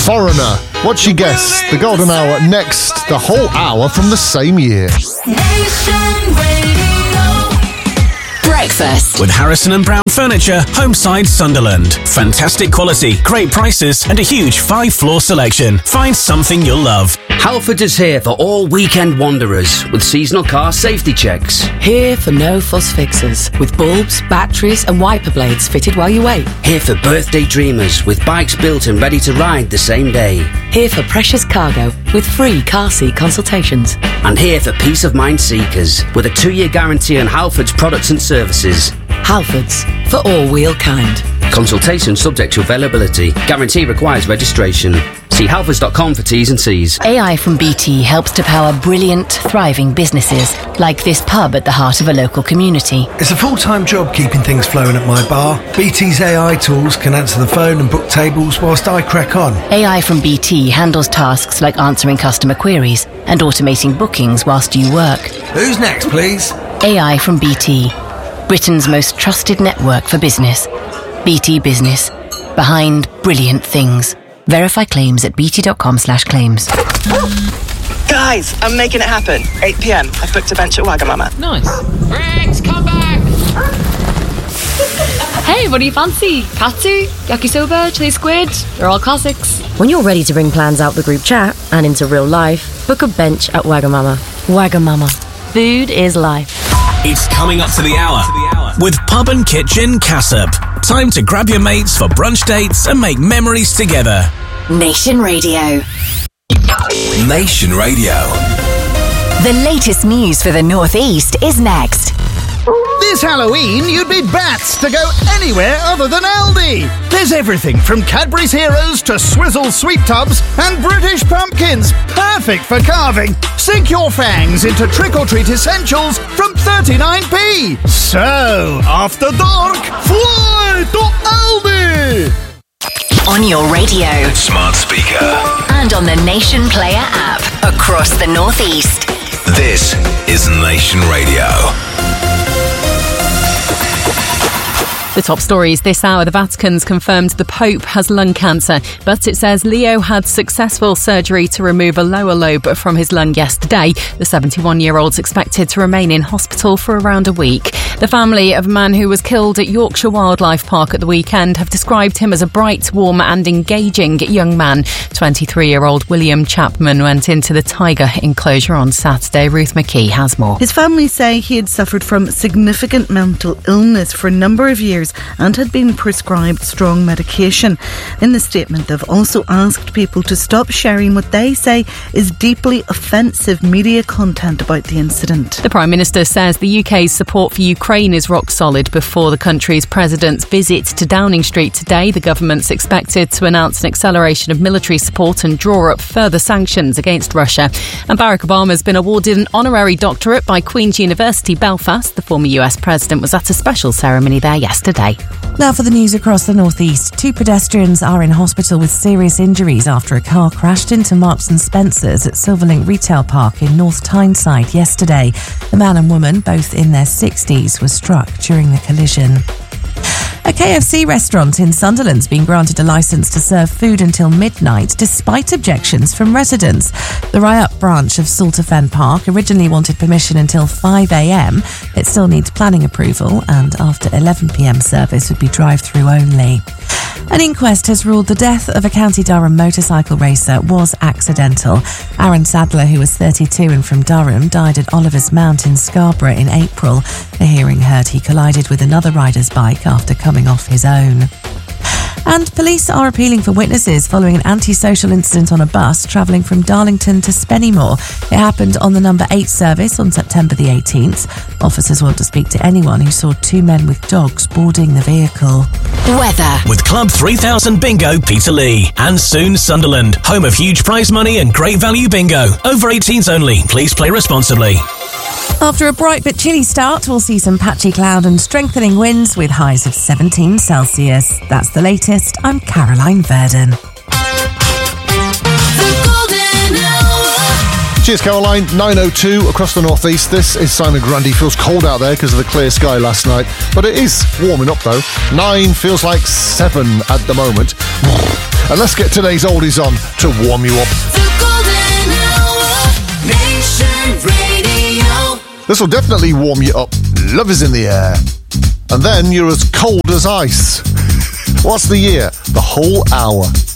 Foreigner. What'd she guess? The golden hour next, the whole hour from the same year. Nation Radio. Breakfast with Harrison and Brown Furniture, Homeside, Sunderland. Fantastic quality, great prices, and a huge 5-floor selection. Find something you'll love. Halfords is here for all weekend wanderers with seasonal car safety checks. Here for no fuss fixes with bulbs, batteries and wiper blades fitted while you wait. Here for birthday dreamers with bikes built and ready to ride the same day. Here for precious cargo with free car seat consultations. And here for peace of mind seekers with a 2-year guarantee on Halfords products and services. Halfords, for all wheel kind. Consultation subject to availability. Guarantee requires registration. See halfords.com for T's and C's. AI from BT helps to power brilliant, thriving businesses, like this pub at the heart of a local community. It's a full-time job keeping things flowing at my bar. BT's AI tools can answer the phone and book tables whilst I crack on. AI from BT handles tasks like answering customer queries and automating bookings whilst you work. Who's next, please? AI from BT, Britain's most trusted network for business. BT Business, behind brilliant things. Verify claims at bt.com/claims. Guys, I'm making it happen. 8 p.m. I've booked a bench at Wagamama. Nice. Rex, come back! Hey, what do you fancy? Katsu, yakisoba, chili squid? They're all classics. When you're ready to bring plans out the group chat and into real life, book a bench at Wagamama. Wagamama. Food is life. It's coming up to the hour with Pub and Kitchen Cassop. Time to grab your mates for brunch dates and make memories together. Nation Radio. Nation Radio. The latest news for the North East is next. This Halloween, you'd need bats to go anywhere other than Aldi. There's everything from Cadbury's Heroes to Swizzle Sweet Tubs and British pumpkins, perfect for carving. Sink your fangs into trick-or-treat essentials from 39p. So, after dark, fly to Aldi! On your radio, smart speaker, and on the Nation Player app across the North East. This is Nation Radio. The top stories this hour. The Vatican's confirmed the Pope has lung cancer, but it says Leo had successful surgery to remove a lower lobe from his lung yesterday. The 71-year-old's expected to remain in hospital for around a week. The family of a man who was killed at Yorkshire Wildlife Park at the weekend have described him as a bright, warm and engaging young man. 23-year-old William Chapman went into the tiger enclosure on Saturday. Ruth McKee has more. His family say he had suffered from significant mental illness for a number of years and had been prescribed strong medication. In the statement, they've also asked people to stop sharing what they say is deeply offensive media content about the incident. The Prime Minister says the UK's support for Ukraine is rock solid before the country's president's visit to Downing Street today. The government's expected to announce an acceleration of military support and draw up further sanctions against Russia. And Barack Obama has been awarded an honorary doctorate by Queen's University Belfast. The former US president was at a special ceremony there yesterday. Now for the news across the North East. 2 pedestrians are in hospital with serious injuries after a car crashed into Marks and Spencer's at Silverlink Retail Park in North Tyneside yesterday. The man and woman, both in their 60s, were struck during the collision. A KFC restaurant in Sunderland's been granted a licence to serve food until midnight despite objections from residents. The Ryup branch of Salter Fen Park originally wanted permission until 5 a.m. It still needs planning approval, and after 11 p.m. service would be drive-through only. An inquest has ruled the death of a County Durham motorcycle racer was accidental. Aaron Sadler, who was 32 and from Durham, died at Oliver's Mount in Scarborough in April. A hearing heard he collided with another rider's bike after coming off his own. And police are appealing for witnesses following an antisocial incident on a bus travelling from Darlington to Spennymoor. It happened on the number 8 service on September the 18th. Officers want to speak to anyone who saw 2 men with dogs boarding the vehicle. Weather. With Club 3000 Bingo, Peterlee. And soon Sunderland, home of huge prize money and great value bingo. Over 18s only. Please play responsibly. After a bright but chilly start, we'll see some patchy cloud and strengthening winds with highs of 17 Celsius. That's the latest. I'm Caroline Verdon. Cheers, Caroline. 9:02 across the northeast. This is Simon Grundy. Feels cold out there because of the clear sky last night, but it is warming up though. 9 feels like 7 at the moment. And let's get today's oldies on to warm you up. The golden hour. Nation Radio. This will definitely warm you up. Love is in the air. And then you're as cold as ice. What's the year? The whole hour.